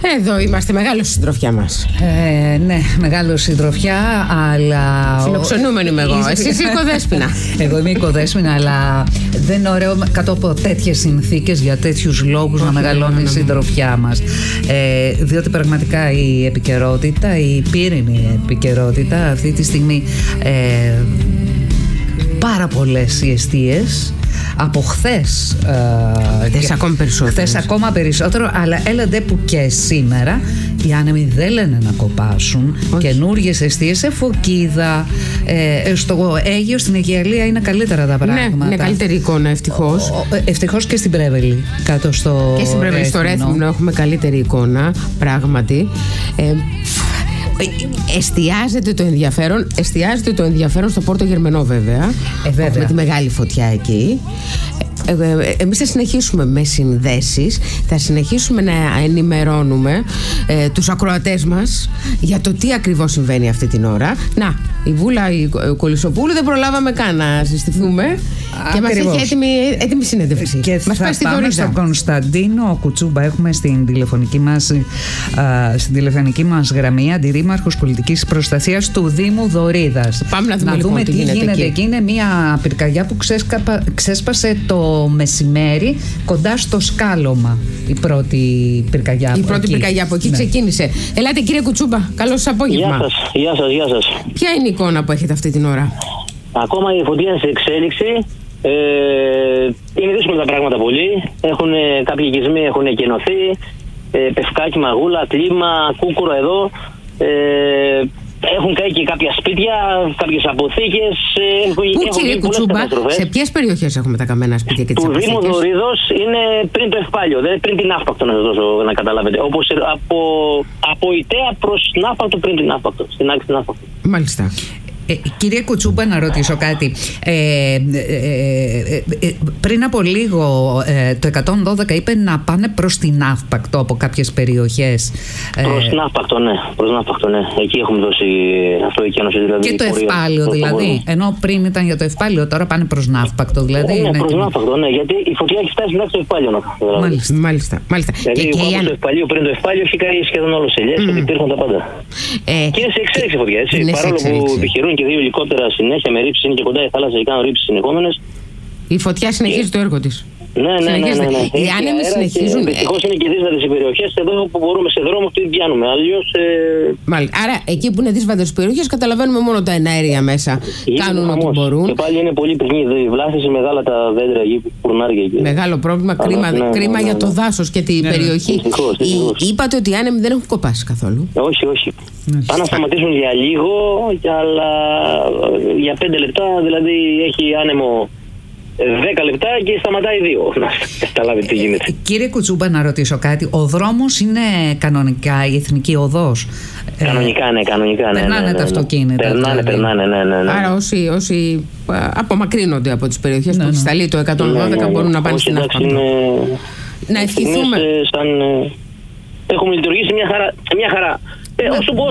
Εδώ είμαστε, μεγάλο συντροφιά μας. Ναι, μεγάλο συντροφιά, αλλά. Φιλοξενούμενη είμαι εγώ. Εσύ είσαι οικοδέσποινα. Εγώ είμαι οικοδέσποινα, αλλά δεν είναι ωραίο κάτω από τέτοιες συνθήκες για τέτοιους λόγους να μεγαλώνει η συντροφιά μας. Διότι πραγματικά η επικαιρότητα, η πύρινη επικαιρότητα αυτή τη στιγμή, πάρα πολλές οι εστίες. Από χθες ακόμα περισσότερο, αλλά έλαντε που και σήμερα οι άνεμοι δεν λένε να κοπάσουν. Καινούργιες εστίες σε Φωκίδα, στο Αίγυο, στην Αιγιαλία είναι καλύτερα τα πράγματα. Ναι, είναι καλύτερη εικόνα, ευτυχώς. Ευτυχώς και στην Πρέβελη, κάτω στο και στην Πρέβελη, στο Ρέθυμνο έχουμε καλύτερη εικόνα, πράγματι. Εστιάζεται το ενδιαφέρον στο Πόρτο Γερμενό, βέβαια. Με τη μεγάλη φωτιά εκεί. Εμείς θα συνεχίσουμε με συνδέσεις, θα συνεχίσουμε να ενημερώνουμε τους ακροατές μας για το τι ακριβώς συμβαίνει αυτή την ώρα. Να, η Βούλα η Κολυσοπούλου δεν προλάβαμε καν να συστηθούμε και μας έχει έτοιμη συνέντευξη. Και μας θα πάμε στον Κωνσταντίνο Κουτσούμπα. Έχουμε στην τηλεφωνική μας γραμμή αντιρρήμαρχος πολιτικής προστασίας του Δήμου Δωρίδας. Πάμε να δούμε τι γίνεται εκεί. Είναι μια πυρκαγιά που ξέσπασε το μεσημέρι κοντά στο Σκάλωμα. Η πρώτη πυρκαγιά από εκεί ξεκίνησε. Ελάτε κύριε Κουτσούμπα, καλό σας απόγευμα. Γεια σας. Ποια είναι η εικόνα που έχετε αυτή την ώρα? Ακόμα η φωτιά είναι σε εξέλιξη. Είναι δύσκολα τα πράγματα πολύ. Κάποιοι οικισμοί έχουν εκενωθεί. Πευκάκι, Μαγούλα, Κλίμα, Κούκουρο εδώ. Έχουν καεί και κάποια σπίτια, κάποιες αποθήκες. Πού, κύριε Κουτσούμπα, σε ποιες περιοχές έχουμε τα καμένα σπίτια και τις αποθήκες? Του Δήμου Δωρίδος είναι πριν το Ευπάλιο, δηλαδή πριν την Αύπακτο, να σας δώσω να καταλάβετε. Όπως από Ιταία προς την Αύπακτο, πριν την Αύπακτο, στην άκρη την Αύπακτο. Μάλιστα. Κύριε Κουτσούμπα, να ρωτήσω κάτι. Πριν από λίγο το 112 είπε να πάνε προς την Αύπακτο από κάποιες περιοχές. Προς την Αύπακτο, ναι. Εκεί έχουμε δώσει αυτοεκένωση. Δηλαδή, και το Ευπάλιο δηλαδή. Ενώ πριν ήταν για το Ευπάλιο, τώρα πάνε προς την Αύπακτο. Δηλαδή, ναι, προς την Αύπακτο, ναι. Γιατί η φωτιά έχει φτάσει μέχρι το Ευπάλιο. Μάλιστα. Δηλαδή το Ευπάλιο, πριν το Ευπάλιο έχει καεί σχεδόν όλο σε ελιές, ότι υπήρχαν τα πάντα. Και είναι σε εξέλιξη φωτιά, έτσι. Παρόλο που επιχειρούν και δύο ελικόπτερα συνέχεια με ρήψεις, είναι και κοντά η θάλασσα και κάνουν ρήψεις συνεχόμενες. Η φωτιά συνεχίζει το έργο της. Ναι. Οι άνεμοι συνεχίζουν. Δυστυχώς είναι και δύσβατες οι περιοχές. Εδώ που μπορούμε σε δρόμο τι πιάνουμε. Αλλιώς. Μάλιστα. Άρα εκεί που είναι δύσβατες περιοχές καταλαβαίνουμε μόνο τα εναέρια μέσα. Κάνουν ό,τι μπορούν. Και πάλι είναι πολύ πυκνή η βλάστηση, μεγάλα τα δέντρα εκεί που φουρνάρια εκεί. Μεγάλο πρόβλημα. Κρίμα για το δάσος και την περιοχή. Είπατε ότι οι άνεμοι δεν έχουν κοπάσει καθόλου. Όχι. Πάνε να σταματήσουν για λίγο, αλλά για 5 λεπτά, δηλαδή έχει άνεμο 10 λεπτά και σταματάει 2. Να καταλάβετε τι γίνεται. Κύριε Κουτσούμπα, να ρωτήσω κάτι. Ο δρόμος είναι κανονικά η εθνική οδός? Κανονικά, ναι. Περνάνε τα αυτοκίνητα. Περνάνε, ναι. Άρα όσοι απομακρύνονται από τις περιοχές που έχει σταλεί το 112 μπορούν να πάνε στην Αύπακτο. Να ευχηθούμε. Έχουμε λειτουργήσει μια χαρά. Όσο